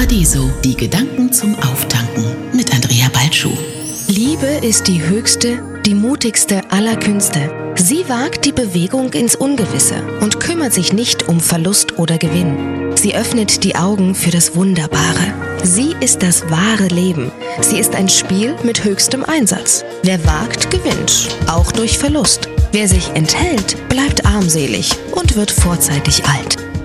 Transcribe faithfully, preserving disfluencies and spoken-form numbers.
Paradiso, die Gedanken zum Auftanken mit Andrea Balschuh. Liebe ist die höchste, die mutigste aller Künste. Sie wagt die Bewegung ins Ungewisse und kümmert sich nicht um Verlust oder Gewinn. Sie öffnet die Augen für das Wunderbare. Sie ist das wahre Leben. Sie ist ein Spiel mit höchstem Einsatz. Wer wagt, gewinnt, auch durch Verlust. Wer sich enthält, bleibt armselig und wird vorzeitig alt.